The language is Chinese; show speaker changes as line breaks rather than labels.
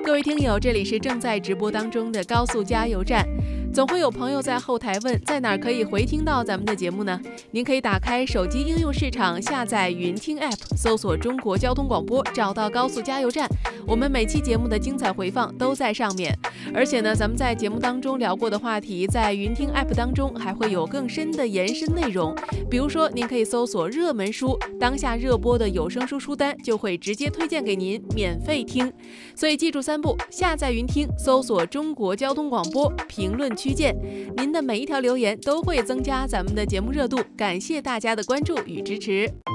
各位听友，这里是正在直播当中的高速加油站。总会有朋友在后台问，在哪儿可以回听到咱们的节目呢？您可以打开手机应用市场，下载云听 App， 搜索中国交通广播，找到高速加油站。我们每期节目的精彩回放都在上面。而且呢，咱们在节目当中聊过的话题，在云听 App 当中还会有更深的延伸内容。比如说，您可以搜索热门书，当下热播的有声书书单就会直接推荐给您，免费听。所以记住3步：下载云听，搜索中国交通广播，评论区见。您的每一条留言都会增加咱们的节目热度，感谢大家的关注与支持。